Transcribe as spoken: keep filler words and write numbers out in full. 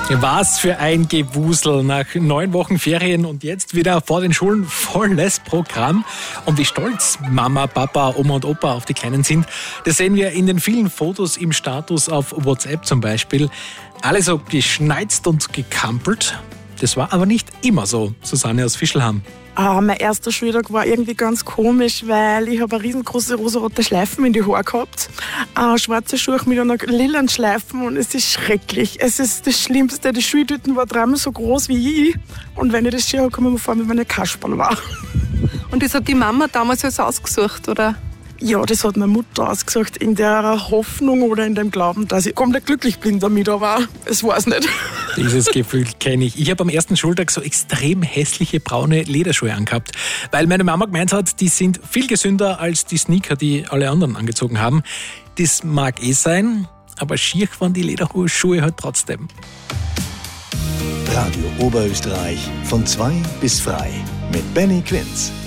Was für ein Gewusel nach neun Wochen Ferien und jetzt wieder vor den Schulen volles Programm. Und wie stolz Mama, Papa, Oma und Opa auf die Kleinen sind, das sehen wir in den vielen Fotos im Status auf WhatsApp zum Beispiel. Alle so geschneizt und gekampelt. Das war aber nicht immer so, Susanne aus Fischlham. Ah, mein erster Schultag war irgendwie ganz komisch, weil ich habe eine riesengroße rosarote Schleifen in die Haare gehabt, äh, schwarze Schuhe mit einer lilanen Schleifen und es ist schrecklich. Es ist das Schlimmste. Die Schultüten war dreimal so groß wie ich und wenn ich das sehe, komme ich mir vor, wie meine Kasperl war. Und das hat die Mama damals alles ausgesucht, oder? Ja, das hat meine Mutter ausgesucht, in der Hoffnung oder in dem Glauben, dass ich komplett glücklich bin damit, aber es war es nicht. Dieses Gefühl kenne ich. Ich habe am ersten Schultag so extrem hässliche braune Lederschuhe angehabt, weil meine Mama gemeint hat, die sind viel gesünder als die Sneaker, die alle anderen angezogen haben. Das mag eh sein, aber schier waren die Lederschuhe halt trotzdem. Radio Oberösterreich von zwei bis frei mit Benny Quinz.